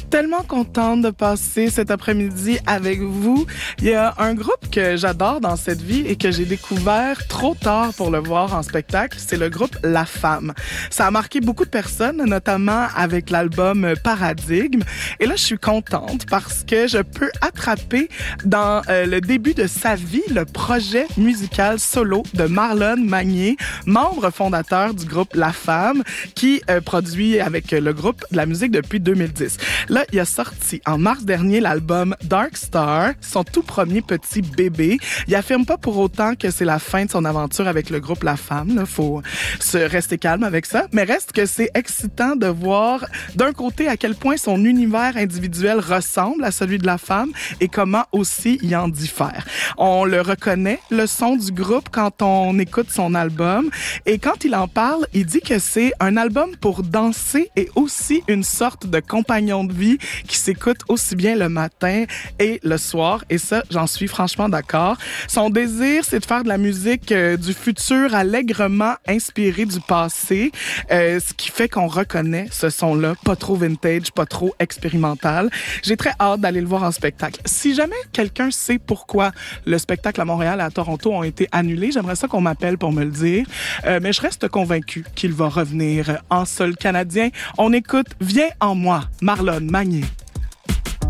tellement contente de passer cet après-midi avec vous. Il y a un groupe que j'adore dans cette vie et que j'ai découvert trop tard pour le voir en spectacle. C'est le groupe La Femme. Ça a marqué beaucoup de personnes, notamment avec l'album Paradigme. Et là, je suis contente parce que je peux attraper dans le début de sa vie le projet musical solo de Marlon Magnier, membre fondateur du groupe La Femme, qui produit avec le groupe de la musique depuis 2010. Là, il a sorti en mars dernier l'album Dark Star, son tout premier petit bébé. Il affirme pas pour autant que c'est la fin de son aventure avec le groupe La Femme. Là, faut se rester calme avec ça. Mais reste que c'est excitant de voir d'un côté à quel point son univers individuel ressemble à celui de La Femme et comment aussi il en diffère. On le reconnaît, le son du groupe, quand on écoute son album. Et quand il en parle, il dit que c'est un album pour danser et aussi une sorte de compagnon de vie qui s'écoute aussi bien le matin et le soir. Et ça, j'en suis franchement d'accord. Son désir, c'est de faire de la musique du futur allègrement inspiré du passé, ce qui fait qu'on reconnaît ce son-là, pas trop vintage, pas trop expérimental. J'ai très hâte d'aller le voir en spectacle. Si jamais quelqu'un sait pourquoi le spectacle à Montréal et à Toronto ont été annulés, j'aimerais ça qu'on m'appelle pour me le dire. Mais je reste convaincue qu'il va revenir en sol canadien. On écoute Viens en moi, Marlon Magnier.